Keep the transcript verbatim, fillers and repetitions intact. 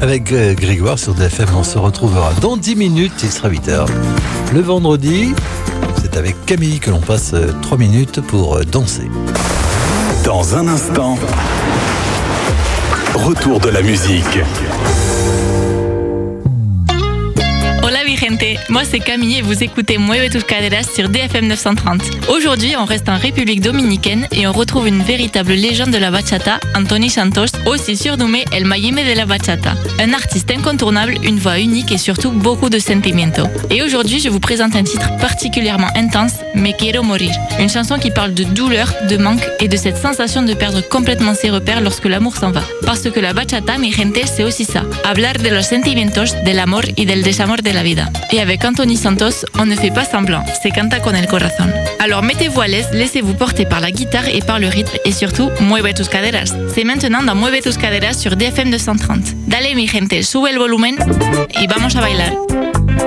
avec euh, Grégoire sur D F M. On se retrouvera dans dix minutes, il sera huit heures. Le vendredi, c'est avec Camille que l'on passe euh, trois minutes pour euh, danser. Dans un instant, retour de la musique. Hola mi gente, moi c'est Camille et vous écoutez Mueve tus caderas sur D F M neuf cent trente. Aujourd'hui on reste en République Dominicaine et on retrouve une véritable légende de la bachata, Anthony Santos, aussi surnommé El Mayimbe de la bachata. Un artiste incontournable, une voix unique et surtout beaucoup de sentimiento. Et aujourd'hui je vous présente un titre particulièrement intense, Me Quiero Morir. Une chanson qui parle de douleur, de manque et de cette sensation de perdre complètement ses repères lorsque l'amour s'en va. Parce que la bachata, mi gente, c'est aussi ça. Hablar de los sentimientos, del amor y del desamor de la vida. Et avec Anthony Santos, on ne fait pas semblant, se canta con el corazón. Alors mettez-vous à l'aise, laissez-vous porter par la guitare et par le rythme et surtout, mueve tus caderas. C'est maintenant dans Mueve tus caderas sur D F M neuf cent trente. Dale mi gente, sube el volumen y vamos a bailar.